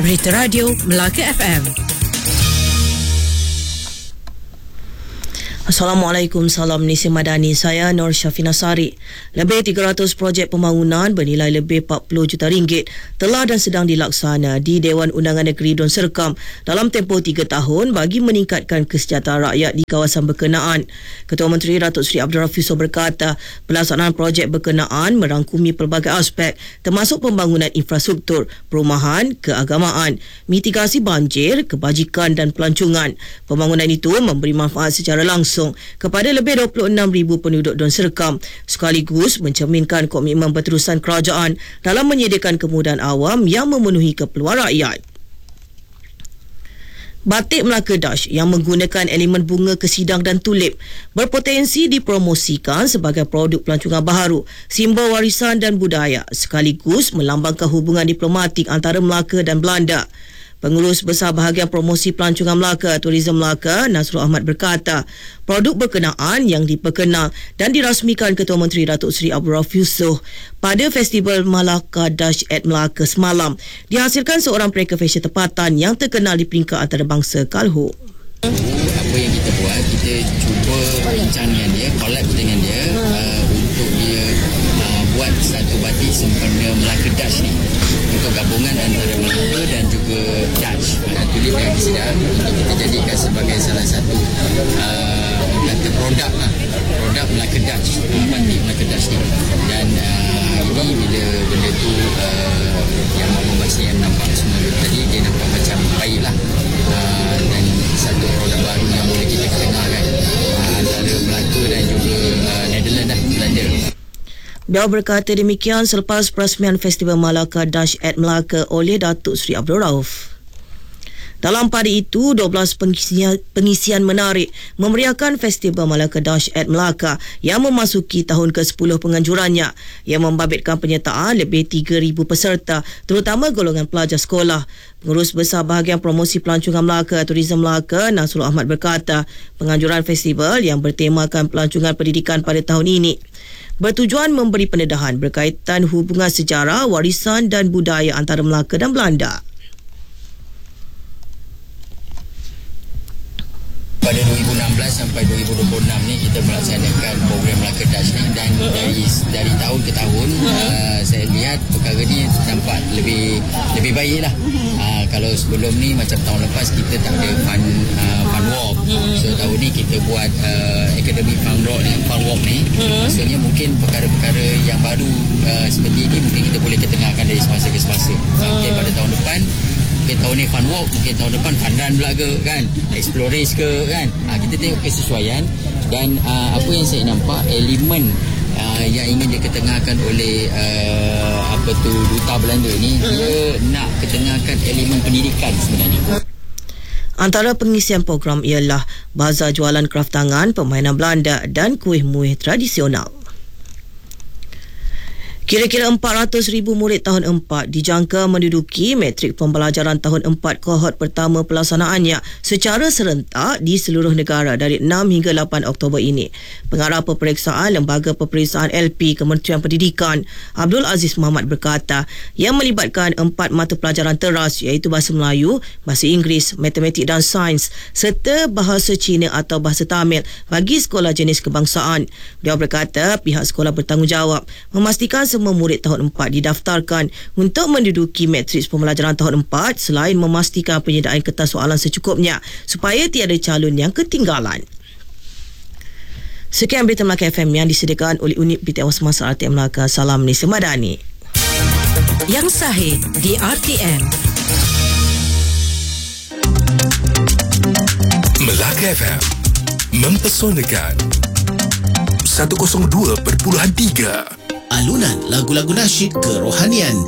Berita Radio Melaka FM. Assalamualaikum, salam Malaysia Madani. Saya Nur Syafina Sari. Lebih 300 projek pembangunan bernilai lebih 40 juta ringgit telah dan sedang dilaksana di Dewan Undangan Negeri Don Serkam dalam tempoh 3 tahun bagi meningkatkan kesejahteraan rakyat di kawasan berkenaan. Ketua Menteri Datuk Seri Abdul Rafiq Yusof berkata, pelaksanaan projek berkenaan merangkumi pelbagai aspek termasuk pembangunan infrastruktur, perumahan, keagamaan, mitigasi banjir, kebajikan dan pelancongan. Pembangunan itu memberi manfaat secara langsung kepada lebih 26,000 penduduk Don Serkam sekaligus mencerminkan komitmen berterusan kerajaan dalam menyediakan kemudahan awam yang memenuhi keperluan rakyat. Batik Melaka Dash yang menggunakan elemen bunga kesidang dan tulip berpotensi dipromosikan sebagai produk pelancongan baharu, simbol warisan dan budaya sekaligus melambangkan hubungan diplomatik antara Melaka dan Belanda. Pengurus Besar Bahagian Promosi Pelancongan Melaka, Tourism Melaka, Nasrul Ahmad berkata, produk berkenaan yang diperkenal dan dirasmikan Ketua Menteri Datuk Seri Abdul Rafiq Yusof pada Festival Melaka Dash at Melaka semalam dihasilkan seorang pereka fashion tempatan yang terkenal di peringkat antarabangsa Kalho. Apa yang kita buat, kita cuba bincang dengan dia, collab dengan dia untuk dia buat satu batik sempurna Melaka Dash ni untuk gabungan antara Melaka dan juga Dutch. Tulip yang kesidang untuk kita jadikan sebagai salah satu kata produk Melaka Dutch, batik Melaka Dutch ni. Dan ini bila benda tu yang membaca yang nampak semua tadi, dia nampak macam baiklah, dan satu produk baru yang boleh kita kenalkan antara Melaka dan juga Netherlands Belanda. Beliau berkata demikian selepas perasmian Festival Melaka Dash at Melaka oleh Datuk Seri Abdul Rauf. Dalam pada itu, 12 pengisian menarik memeriahkan Festival Melaka Dash at Melaka yang memasuki tahun ke-10 penganjurannya yang membabitkan penyertaan lebih 3,000 peserta terutama golongan pelajar sekolah. Pengurus Besar Bahagian Promosi Pelancongan Melaka, Tourism Melaka, Nasrul Ahmad berkata, penganjuran festival yang bertemakan pelancongan pendidikan pada tahun ini bertujuan memberi pendedahan berkaitan hubungan sejarah, warisan dan budaya antara Melaka dan Belanda. Pada 2016 sampai 2026 ni kita melaksanakan program Melaka Dash ni, dan dari tahun ke tahun saya lihat perkara ni nampak lebih baik lah. Kalau sebelum ni macam tahun lepas kita tak ada fun walk, so tahun ni kita buat academic fun walk ni. Maksudnya mungkin perkara-perkara yang baru seperti ini mungkin kita boleh ketengahkan dari semasa ke semasa. Mungkin pada tahun depan, mungkin tahun ni fun walk, mungkin tahun depan fun run pula ke kan, explorers ke kan. Kita tengok kesesuaian dan apa yang saya nampak elemen yang ingin diketengahkan oleh Duta Belanda ni, dia nak ketengahkan elemen pendidikan sebenarnya. Antara pengisian program ialah bazar jualan kraf tangan, permainan Belanda dan kuih muih tradisional. Kira-kira 400,000 murid tahun 4 dijangka menduduki matrik pembelajaran tahun 4 kohort pertama pelaksanaannya secara serentak di seluruh negara dari 6 hingga 8 Oktober ini. Pengarah Peperiksaan Lembaga Peperiksaan LP Kementerian Pendidikan, Abdul Aziz Muhammad berkata, yang melibatkan 4 mata pelajaran teras iaitu Bahasa Melayu, Bahasa Inggeris, Matematik dan Sains serta Bahasa Cina atau Bahasa Tamil bagi sekolah jenis kebangsaan. Beliau berkata pihak sekolah bertanggungjawab memastikan semua murid tahun 4 didaftarkan untuk menduduki matriks pembelajaran tahun 4 selain memastikan penyediaan kertas soalan secukupnya supaya tiada calon yang ketinggalan. Sekian berita Melaka FM yang disediakan oleh unit berita semasa RTM Melaka. Salam Malaysia Madani. Yang sahih di RTM. Melaka FM mempesonakan 102.3. Alunan lagu-lagu nasyid kerohanian